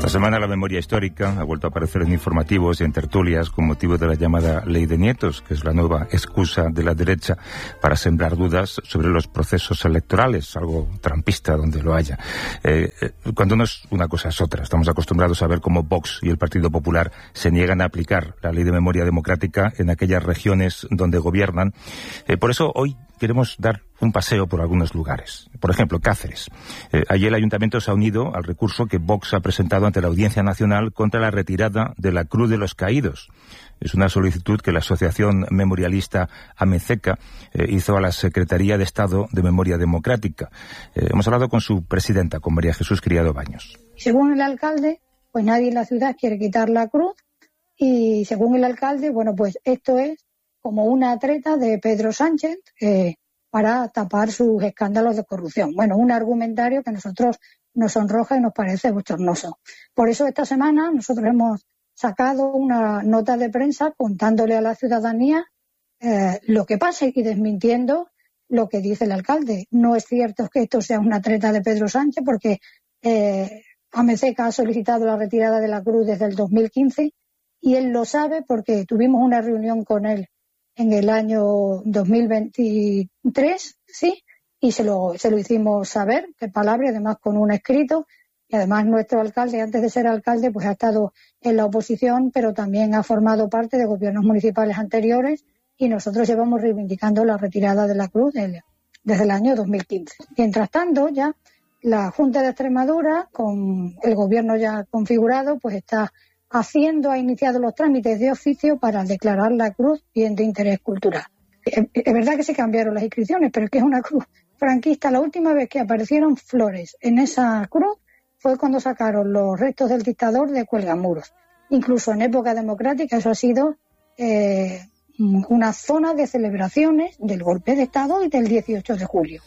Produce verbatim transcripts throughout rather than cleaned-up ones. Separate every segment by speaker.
Speaker 1: Esta semana la memoria histórica ha vuelto a aparecer en informativos y en tertulias con motivo de la llamada Ley de Nietos, que es la nueva excusa de la derecha para sembrar dudas sobre los procesos electorales, algo trampista donde lo haya. Eh, cuando no es una cosa es otra. Estamos acostumbrados a ver cómo Vox y el Partido Popular se niegan a aplicar la Ley de Memoria Democrática en aquellas regiones donde gobiernan. Eh, por eso hoy queremos dar un paseo por algunos lugares. Por ejemplo, Cáceres. Eh, allí el Ayuntamiento se ha unido al recurso que Vox ha presentado ante la Audiencia Nacional contra la retirada de la Cruz de los Caídos. Es una solicitud que la Asociación Memorialista AMECECA eh, hizo a la Secretaría de Estado de Memoria Democrática. Eh, hemos hablado con su presidenta, con María Jesús Criado Baños.
Speaker 2: Según el alcalde, pues nadie en la ciudad quiere quitar la cruz y según el alcalde, bueno, pues esto es como una treta de Pedro Sánchez eh, para tapar sus escándalos de corrupción. Bueno, un argumentario que a nosotros nos sonroja y nos parece bochornoso. Por eso esta semana nosotros hemos sacado una nota de prensa contándole a la ciudadanía eh, lo que pasa y desmintiendo lo que dice el alcalde. No es cierto que esto sea una treta de Pedro Sánchez porque eh, AMECECA ha solicitado la retirada de la cruz desde el dos mil quince y él lo sabe porque tuvimos una reunión con él en el año dos mil veintitrés, sí, y se lo, se lo hicimos saber, de palabra, y además con un escrito, y además nuestro alcalde, antes de ser alcalde, pues ha estado en la oposición, pero también ha formado parte de gobiernos municipales anteriores, y nosotros llevamos reivindicando la retirada de la cruz desde, desde el año dos mil quince. Mientras tanto, ya la Junta de Extremadura, con el gobierno ya configurado, pues está haciendo, ha iniciado los trámites de oficio para declarar la cruz bien de interés cultural. Es, es verdad que se cambiaron las inscripciones, pero es que es una cruz franquista. La última vez que aparecieron flores en esa cruz fue cuando sacaron los restos del dictador de Cuelgamuros. Incluso en época democrática eso ha sido eh, una zona de celebraciones del golpe de Estado y del dieciocho de julio.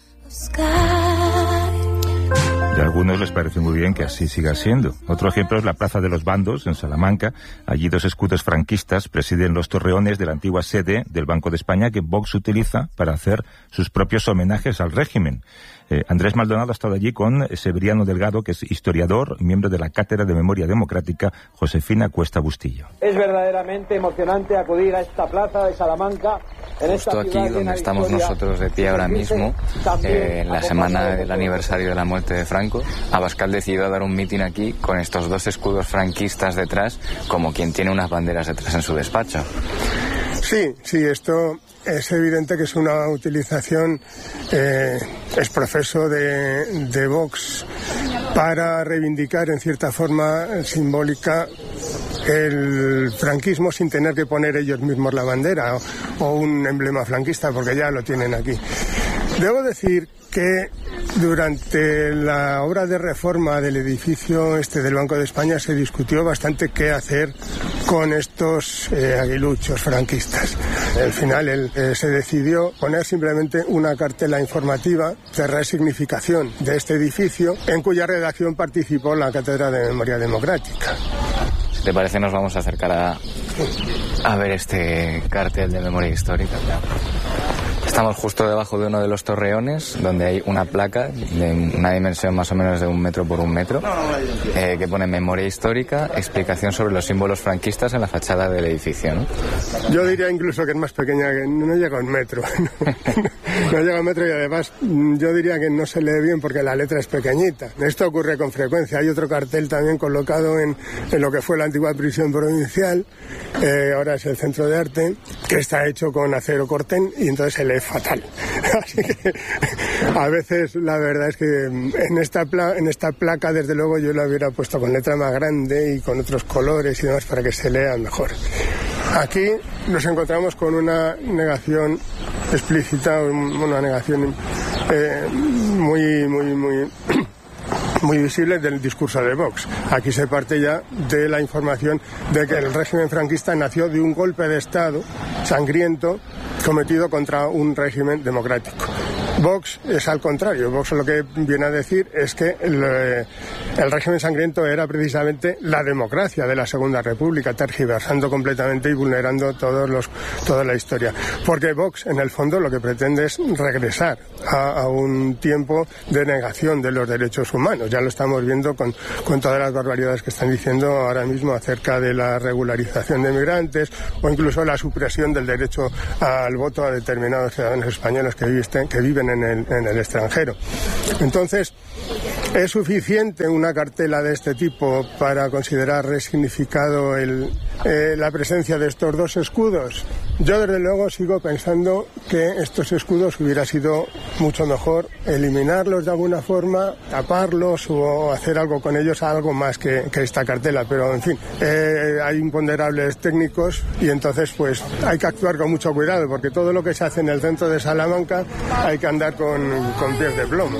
Speaker 1: Y a algunos les parece muy bien que así siga siendo. Otro ejemplo es la Plaza de los Bandos, en Salamanca. Allí dos escudos franquistas presiden los torreones de la antigua sede del Banco de España que Vox utiliza para hacer sus propios homenajes al régimen. Eh, Andrés Maldonado ha estado allí con Severiano Delgado, que es historiador, miembro de la Cátedra de Memoria Democrática, Josefina Cuesta Bustillo.
Speaker 3: Es verdaderamente emocionante acudir a esta plaza de Salamanca. En esta
Speaker 4: Justo aquí donde estamos nosotros de pie ahora mismo, eh, en la semana del aniversario de la muerte de Franco, Abascal decidió dar un mitin aquí con estos dos escudos franquistas detrás, como quien tiene unas banderas detrás en su despacho.
Speaker 5: Sí, sí, esto es evidente que es una utilización eh, es profeso de, de Vox para reivindicar en cierta forma simbólica el franquismo sin tener que poner ellos mismos la bandera o, o un emblema franquista, porque ya lo tienen aquí. Debo decir que durante la obra de reforma del edificio este del Banco de España se discutió bastante qué hacer con estos eh, aguiluchos franquistas. Al final el, eh, se decidió poner simplemente una cartela informativa de resignificación de este edificio, en cuya redacción participó la Cátedra de Memoria Democrática.
Speaker 4: Si te parece, nos vamos a acercar a, a ver este cartel de memoria histórica. Estamos justo debajo de uno de los torreones, donde hay una placa de una dimensión más o menos de un metro por un metro, eh, que pone memoria histórica, explicación sobre los símbolos franquistas en la fachada del edificio, ¿no?
Speaker 5: Yo diría incluso que es más pequeña, que no llega a un metro. No, no llega a un metro y además yo diría que no se lee bien porque la letra es pequeñita. Esto ocurre con frecuencia. Hay otro cartel también colocado en, en lo que fue la antigua prisión provincial, eh, ahora es el Centro de Arte, que está hecho con acero corten y entonces se lee fatal. Así que a veces la verdad es que en esta, pla- en esta placa desde luego yo la hubiera puesto con letra más grande y con otros colores y demás para que se lea mejor. Aquí nos encontramos con una negación explícita, una negación eh, muy, muy, muy... muy visible del discurso de Vox. Aquí se parte ya de la información de que el régimen franquista nació de un golpe de Estado sangriento cometido contra un régimen democrático. Vox es al contrario. Vox lo que viene a decir es que el, el régimen sangriento era precisamente la democracia de la Segunda República, tergiversando completamente y vulnerando todos los, toda la historia. Porque Vox, en el fondo, lo que pretende es regresar a, a un tiempo de negación de los derechos humanos. Ya lo estamos viendo con, con todas las barbaridades que están diciendo ahora mismo acerca de la regularización de migrantes o incluso la supresión del derecho al voto a determinados ciudadanos españoles que, visten, que viven en el, en el extranjero. Entonces, ¿es suficiente una cartela de este tipo para considerar resignificado el, eh, la presencia de estos dos escudos? Yo, desde luego, sigo pensando que estos escudos hubiera sido mucho mejor eliminarlos de alguna forma, taparlos o hacer algo con ellos, algo más que, que esta cartela. Pero, en fin, eh, hay imponderables técnicos y entonces, pues, hay que actuar con mucho cuidado porque todo lo que se hace en el centro de Salamanca hay que andar con, con pies de plomo.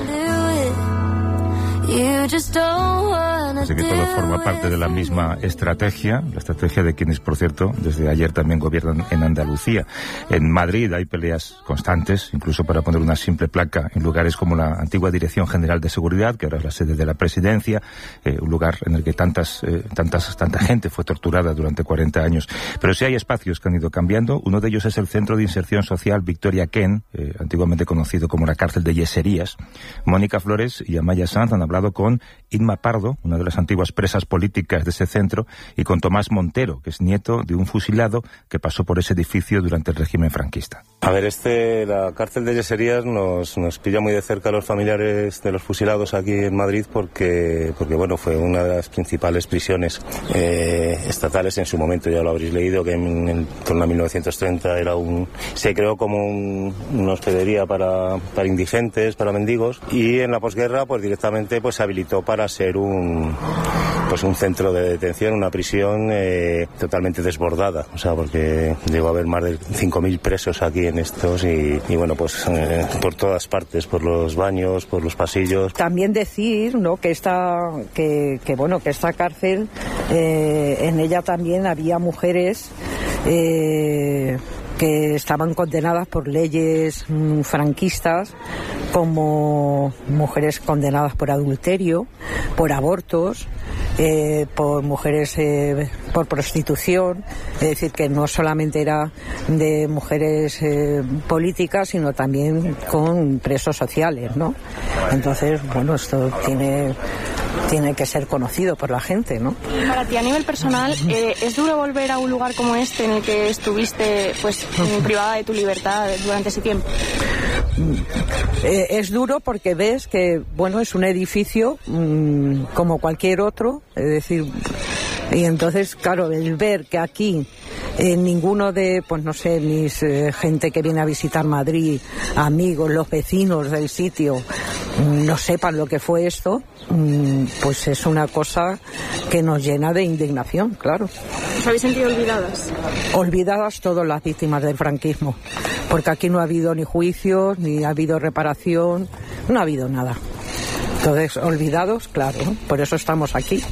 Speaker 1: Así que todo forma parte de la misma estrategia, la estrategia de quienes, por cierto, desde ayer también gobiernan en Andalucía. En Madrid hay peleas constantes, incluso para poner una simple placa en lugares como la antigua Dirección General de Seguridad, que ahora es la sede de la Presidencia, eh, un lugar en el que tantas, eh, tantas, tanta gente fue torturada durante cuarenta años. Pero sí hay espacios que han ido cambiando. Uno de ellos es el Centro de Inserción Social Victoria Ken, eh, antiguamente conocido como la cárcel de Yeserías. Mónica Flores y Amaya Sanz han hablado con Inma Pardo, una de las antiguas presas políticas de ese centro, y con Tomás Montero, que es nieto de un fusilado que pasó por ese edificio durante el régimen franquista.
Speaker 6: A ver, este, la cárcel de Yeserías nos, nos pilla muy de cerca a los familiares de los fusilados aquí en Madrid porque, porque bueno, fue una de las principales prisiones eh, estatales en su momento. Ya lo habréis leído, que en, en torno a mil novecientos treinta era un, se creó como un, una hospedería para, para indigentes, para mendigos, y en la posguerra pues directamente pues se habilitó para ser un, pues un centro de detención, una prisión eh, totalmente desbordada, o sea, porque llegó a haber más de cinco mil presos aquí en estos y, y bueno, pues eh, por todas partes, por los baños, por los pasillos.
Speaker 7: También decir, ¿no?, que esta, que, que bueno, que esta cárcel, eh, en ella también había mujeres eh, que estaban condenadas por leyes mm, franquistas, como mujeres condenadas por adulterio, por abortos, eh, por mujeres eh, por prostitución, es decir, que no solamente era de mujeres eh, políticas, sino también con presos sociales, ¿no? Entonces, bueno, esto tiene tiene que ser conocido por la gente, ¿no?
Speaker 8: Y para ti, a nivel personal, eh, ¿es duro volver a un lugar como este en el que estuviste, pues, privada de tu libertad durante ese tiempo?
Speaker 7: Eh, es duro porque ves que, bueno, es un edificio mmm, como cualquier otro, es decir, y entonces, claro, el ver que aquí eh, ninguno de, pues no sé, mis eh, gente que viene a visitar Madrid, amigos, los vecinos del sitio, mmm, no sepan lo que fue esto, mmm, pues es una cosa que nos llena de indignación, claro.
Speaker 8: ¿Os habéis sentido olvidadas?
Speaker 7: Olvidadas todas las víctimas del franquismo, porque aquí no ha habido ni juicios, ni ha habido reparación, no ha habido nada. Entonces, olvidados, claro, por eso estamos aquí.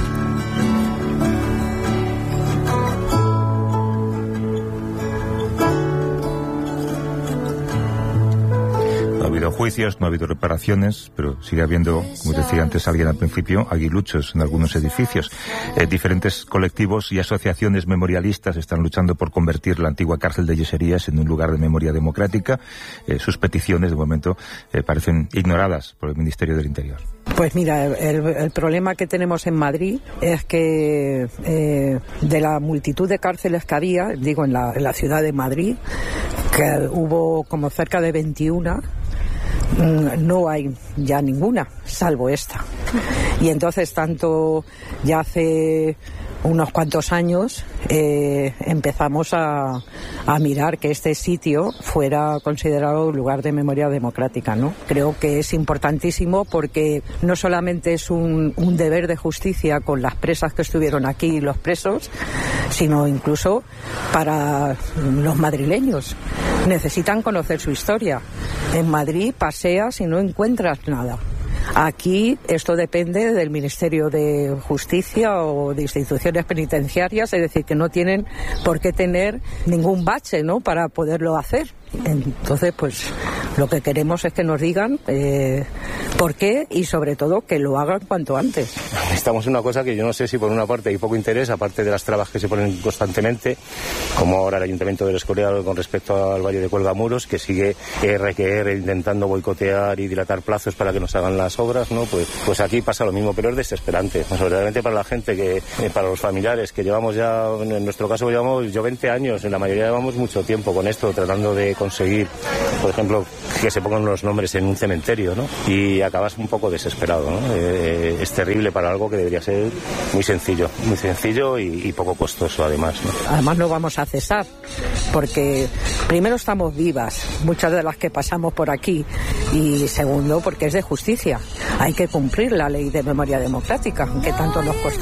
Speaker 1: No ha habido juicios, no ha habido reparaciones, pero sigue habiendo, como decía antes alguien al principio, aguiluchos en algunos edificios. Eh, diferentes colectivos y asociaciones memorialistas están luchando por convertir la antigua cárcel de Yeserías en un lugar de memoria democrática. Eh, sus peticiones, de momento, eh, parecen ignoradas por el Ministerio del Interior.
Speaker 7: Pues mira, el, el problema que tenemos en Madrid es que eh, de la multitud de cárceles que había, digo en la, en la ciudad de Madrid, que hubo como cerca de veintiuna, no hay ya ninguna, salvo esta. Y entonces, tanto ya hace unos cuantos años eh, empezamos a, a mirar que este sitio fuera considerado un lugar de memoria democrática, ¿no? Creo que es importantísimo porque no solamente es un, un deber de justicia con las presas que estuvieron aquí y los presos, sino incluso para los madrileños. Necesitan conocer su historia. En Madrid paseas y no encuentras nada. Aquí esto depende del Ministerio de Justicia o de instituciones penitenciarias, es decir, que no tienen por qué tener ningún bache, ¿no?, para poderlo hacer. Entonces, pues lo que queremos es que nos digan eh, por qué y sobre todo que lo hagan cuanto antes.
Speaker 6: Estamos en una cosa que yo no sé si por una parte hay poco interés, aparte de las trabas que se ponen constantemente, como ahora el Ayuntamiento del Escorial con respecto al Valle de Cuelgamuros, que sigue R que R intentando boicotear y dilatar plazos para que nos hagan las obras, ¿no? Pues, pues aquí pasa lo mismo, pero es desesperante, verdaderamente para la gente, que eh, para los familiares, que llevamos ya, en nuestro caso llevamos yo veinte años, en la mayoría llevamos mucho tiempo con esto, tratando de conseguir, por ejemplo, que se pongan los nombres en un cementerio, ¿no? Y acabas un poco desesperado, ¿no? Eh, es terrible para algo que debería ser muy sencillo, muy sencillo y, y poco costoso además, ¿no?
Speaker 7: Además no vamos a cesar, porque primero estamos vivas, muchas de las que pasamos por aquí, y segundo porque es de justicia. Hay que cumplir la ley de memoria democrática, que tanto nos costó.